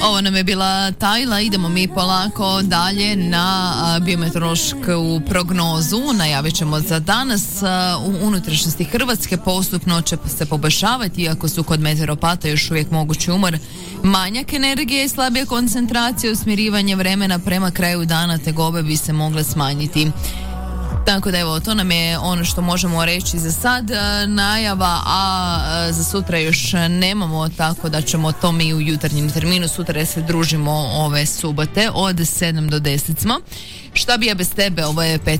Ovo nam je bila Tajla, idemo mi polako dalje na biometeorološku prognozu. Najavit ćemo za danas u unutrašnjosti Hrvatske postupno će se poboljšavati, iako su kod meteoropata još uvijek mogući umor, manjak energije i slabija koncentracija, usmjerivanje vremena prema kraju dana, tegobe bi se mogle smanjiti. Tako da evo, to nam je ono što možemo reći za sad. Najava, a za sutra još nemamo, tako da ćemo to mi u jutarnjem terminu. Sutra se družimo ove subote od 7 do 10 smo. Šta bi ja bez tebe, ovo je